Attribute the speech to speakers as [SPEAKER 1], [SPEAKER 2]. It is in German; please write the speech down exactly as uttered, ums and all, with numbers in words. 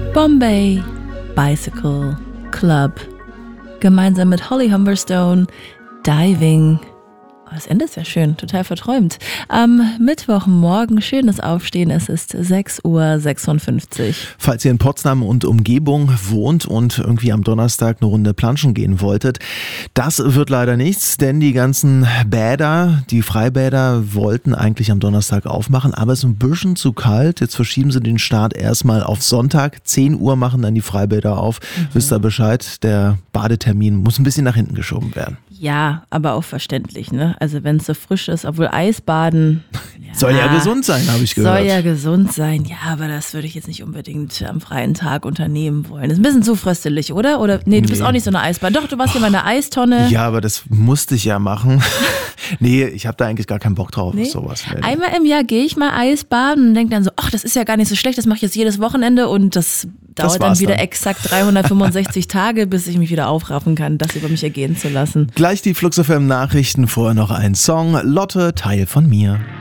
[SPEAKER 1] Bombay Bicycle Club. Gemeinsam mit Holly Humberstone, Diving. Oh, das Ende ist ja schön, total verträumt. Am Mittwochmorgen, schönes Aufstehen, es ist sechs Uhr sechsundfünfzig.
[SPEAKER 2] Falls ihr in Potsdam und Umgebung wohnt und irgendwie am Donnerstag eine Runde planschen gehen wolltet, das wird leider nichts, denn die ganzen Bäder, die Freibäder wollten eigentlich am Donnerstag aufmachen, aber es ist ein bisschen zu kalt. Jetzt verschieben sie den Start erstmal auf Sonntag. zehn Uhr machen dann die Freibäder auf. Mhm. Wisst ihr Bescheid, der Badetermin muss ein bisschen nach hinten geschoben werden.
[SPEAKER 1] Ja, aber auch verständlich, ne? Also wenn es so frisch ist, obwohl Eisbaden... Ja,
[SPEAKER 2] soll ja gesund sein, habe ich gehört.
[SPEAKER 1] Soll ja gesund sein, ja, aber das würde ich jetzt nicht unbedingt am freien Tag unternehmen wollen. Das ist ein bisschen zu fröstelig, oder? Oder nee, du nee. bist auch nicht so eine Eisbahn. Doch, du warst ja mal in der Eistonne.
[SPEAKER 2] Ja, aber das musste ich ja machen. Nee, ich habe da eigentlich gar keinen Bock drauf. Nee. Sowas. Nee.
[SPEAKER 1] Einmal im Jahr gehe ich mal Eisbaden und denke dann so, ach, das ist ja gar nicht so schlecht, das mache ich jetzt jedes Wochenende und das dauert das dann wieder dann. exakt dreihundertfünfundsechzig Tage, bis ich mich wieder aufraffen kann, das über mich ergehen zu lassen.
[SPEAKER 2] Gleich die Flux F M Nachrichten, vorher noch ein Song. Lotte, Teil von mir.